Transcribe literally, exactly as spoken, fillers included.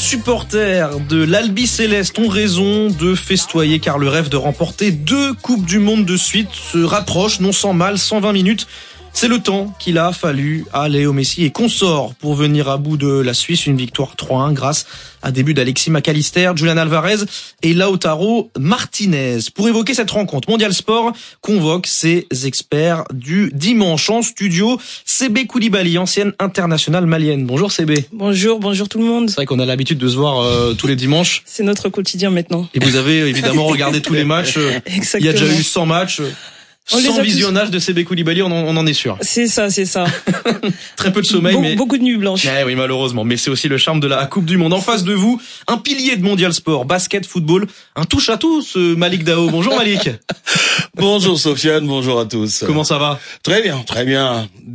supporters de l'Albi Céleste ont raison de festoyer car le rêve de remporter deux Coupes du Monde de suite se rapproche, non sans mal, cent vingt minutes. C'est le temps qu'il a fallu à Léo Messi et consorts pour venir à bout de la Suisse. Une victoire trois un grâce à des buts d'Alexis McAllister, Julian Alvarez et Lautaro Martinez. Pour évoquer cette rencontre, Mondial Sport convoque ses experts du dimanche en studio. Sébé Koulibaly, ancienne internationale malienne. Bonjour Sébé. Bonjour, bonjour tout le monde. C'est vrai qu'on a l'habitude de se voir euh, tous les dimanches. C'est notre quotidien maintenant. Et vous avez évidemment regardé tous les matchs. Exactement. Il y a déjà eu cent matchs. Sans visionnage tous... de Sébé Koulibaly, on en, on en est sûr. C'est ça, c'est ça. Très peu de sommeil, Be- mais beaucoup de nuits blanches. Eh oui, malheureusement. Mais c'est aussi le charme de la Coupe du Monde. En face de vous, un pilier de Mondial Sport, basket, football, un touche à tout, ce Malik Dao. Bonjour Malik. Bonjour Sofiane, bonjour à tous. Comment ça va? Très bien, très bien.